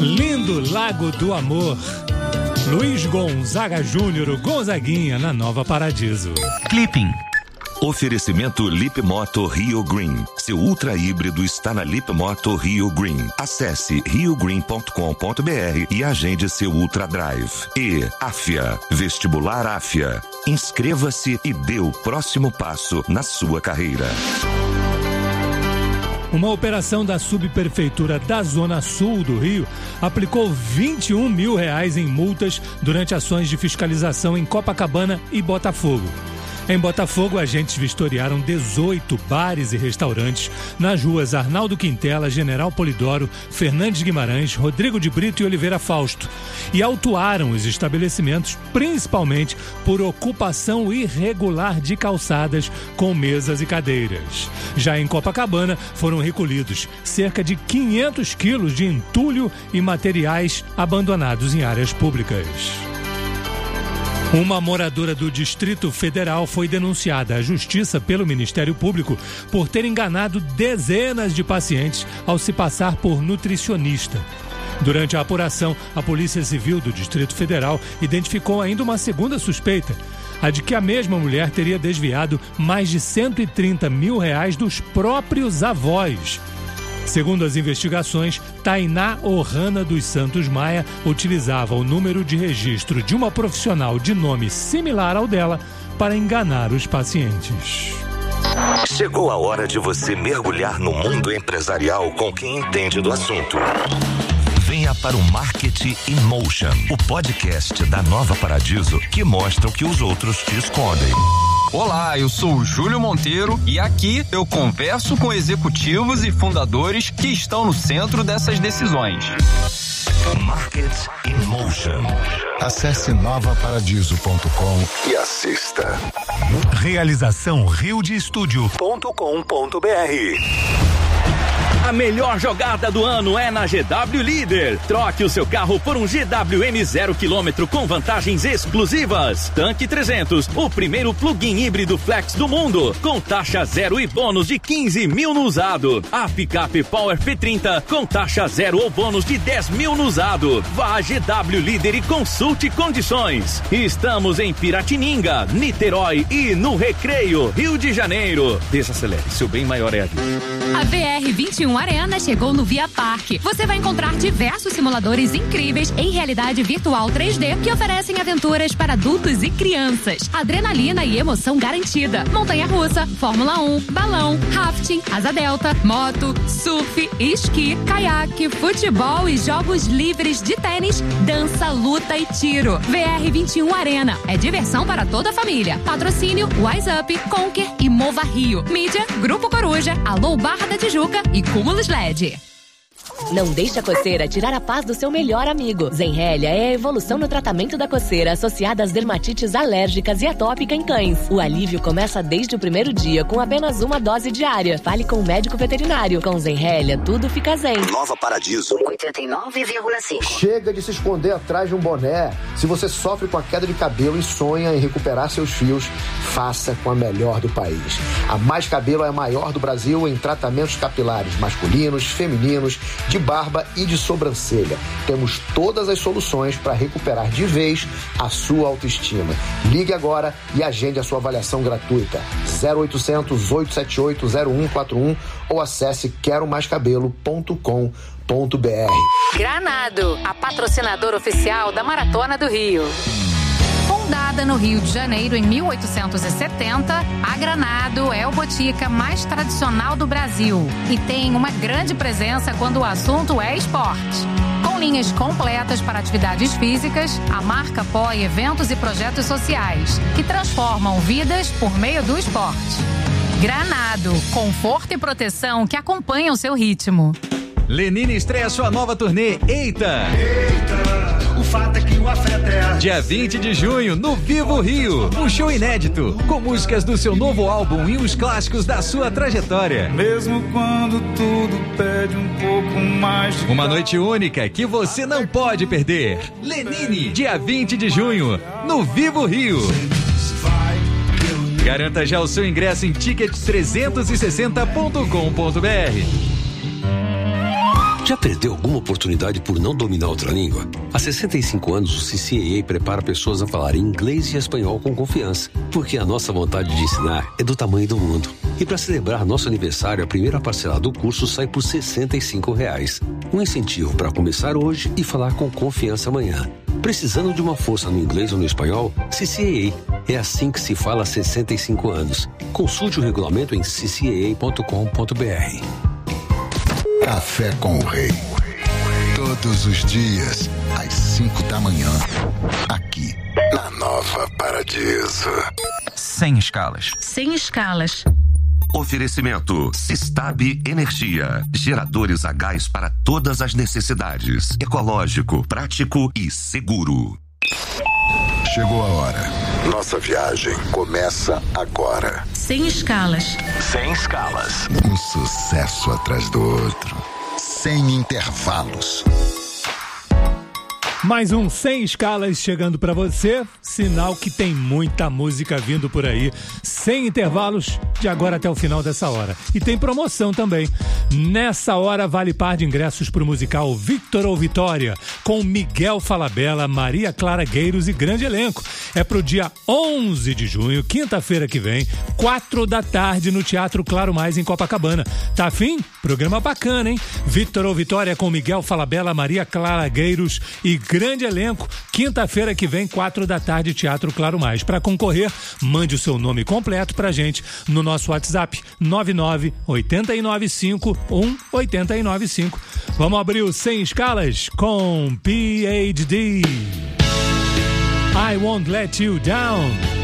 Lindo Lago do Amor. Luiz Gonzaga Júnior, o Gonzaguinha, na Nova Paradiso. Clipping. Oferecimento Lip Moto Rio Green. Seu ultra híbrido está na Lip Moto Rio Green. Acesse riogreen.com.br e agende seu Ultra Drive. E Afia, Vestibular Afia. Inscreva-se e dê o próximo passo na sua carreira. Uma operação da Subprefeitura da Zona Sul do Rio aplicou R$21 mil em multas durante ações de fiscalização em Copacabana e Botafogo. Em Botafogo, agentes vistoriaram 18 bares e restaurantes nas ruas Arnaldo Quintela, General Polidoro, Fernandes Guimarães, Rodrigo de Brito e Oliveira Fausto e autuaram os estabelecimentos principalmente por ocupação irregular de calçadas com mesas e cadeiras. Já em Copacabana, foram recolhidos cerca de 500 quilos de entulho e materiais abandonados em áreas públicas. Uma moradora do Distrito Federal foi denunciada à Justiça pelo Ministério Público por ter enganado dezenas de pacientes ao se passar por nutricionista. Durante a apuração, a Polícia Civil do Distrito Federal identificou ainda uma segunda suspeita, a de que a mesma mulher teria desviado mais de R$130 mil dos próprios avós. Segundo as investigações, Tainá Ohana dos Santos Maia utilizava o número de registro de uma profissional de nome similar ao dela para enganar os pacientes. Chegou a hora de você mergulhar no mundo empresarial com quem entende do assunto. Venha para o Marketing in Motion, o podcast da Nova Paradiso que mostra o que os outros te escondem. Olá, eu sou o Júlio Monteiro e aqui eu converso com executivos e fundadores que estão no centro dessas decisões. Marketing in Motion. Acesse novaparadiso.com e assista. Realização riodestudio.com.br. A melhor jogada do ano é na GW Líder. Troque o seu carro por um GWM 0 km com vantagens exclusivas. Tanque 300, o primeiro plug-in híbrido flex do mundo, com taxa zero e bônus de 15 mil no usado. A picape Power P30 com taxa zero ou bônus de 10 mil no usado. Vá a GW Líder e consulte condições. Estamos em Piratininga, Niterói e no Recreio, Rio de Janeiro. Desacelere, seu bem maior é aqui. A VR21 Arena chegou no Via Parque. Você vai encontrar diversos simuladores incríveis em realidade virtual 3D que oferecem aventuras para adultos e crianças. Adrenalina e emoção garantida. Montanha-russa, Fórmula 1, balão, rafting, asa delta, moto, surf, esqui, caiaque, futebol e jogos livres de tênis, dança, luta e tiro. VR21 Arena é diversão para toda a família. Patrocínio Wise Up, Conquer e Mova Rio. Mídia, Grupo Coruja, Alô Barra da Tijuca e Cúmulos LED. Não deixe a coceira tirar a paz do seu melhor amigo. Zenrelia é a evolução no tratamento da coceira associada às dermatites alérgicas e atópica em cães. O alívio começa desde o primeiro dia com apenas uma dose diária. Fale com o médico veterinário. Com Zenrelia, tudo fica zen. Nova Paradiso 89,5. Chega de se esconder atrás de um boné. Se você sofre com a queda de cabelo e sonha em recuperar seus fios, faça com a melhor do país. A Mais Cabelo é a maior do Brasil em tratamentos capilares masculinos, femininos, de barba e de sobrancelha. Temos todas as soluções para recuperar de vez a sua autoestima. Ligue agora e agende a sua avaliação gratuita. 0800 878 0141 ou acesse queromaiscabelo.com.br. Granado, a patrocinadora oficial da Maratona do Rio. Fundada no Rio de Janeiro em 1870, a Granado é o botica mais tradicional do Brasil e tem uma grande presença quando o assunto é esporte. Com linhas completas para atividades físicas, a marca apoia eventos e projetos sociais que transformam vidas por meio do esporte. Granado, conforto e proteção que acompanham seu ritmo. Lenine estreia sua nova turnê Eita! O fato é que o afeto é Dia 20 de junho, no Vivo Rio. Um show inédito, com músicas do seu novo álbum e os clássicos da sua trajetória. Mesmo quando tudo pede um pouco mais de uma noite única que você não pode perder. Lenine, dia 20 de junho, no Vivo Rio. Garanta já o seu ingresso em tickets360.com.br. Já perdeu alguma oportunidade por não dominar outra língua? Há 65 anos, o CCAA prepara pessoas a falar inglês e espanhol com confiança, porque a nossa vontade de ensinar é do tamanho do mundo. E para celebrar nosso aniversário, a primeira parcela do curso sai por R$ 65. Um incentivo para começar hoje e falar com confiança amanhã. Precisando de uma força no inglês ou no espanhol? CCAA. É assim que se fala há 65 anos. Consulte o regulamento em ccaa.com.br. Café com o Rei. Todos os dias, às 5 da manhã. Aqui, na Nova Paradiso. Sem escalas. Sem escalas. Oferecimento Sistab Energia. Geradores a gás para todas as necessidades. Ecológico, prático e seguro. Chegou a hora. Nossa viagem começa agora. Sem escalas. Sem escalas. Um sucesso atrás do outro. Sem intervalos. Mais um Sem Escalas chegando pra você, sinal que tem muita música vindo por aí, sem intervalos, de agora até o final dessa hora. E tem promoção também. Nessa hora vale par de ingressos pro musical Victor ou Vitória, com Miguel Falabella, Maria Clara Gueiros e grande elenco. É pro dia 11 de junho, quinta-feira que vem, 4 da tarde, no Teatro Claro Mais, em Copacabana. Tá afim? Programa bacana, hein? Victor ou Vitória com Miguel Falabella, Maria Clara Gueiros e grande elenco, quinta-feira que vem, 4 da tarde, Teatro Claro Mais. Para concorrer, mande o seu nome completo pra gente no nosso WhatsApp 99-895-1895. Vamos abrir o Sem Escalas com PhD. I Won't Let You Down.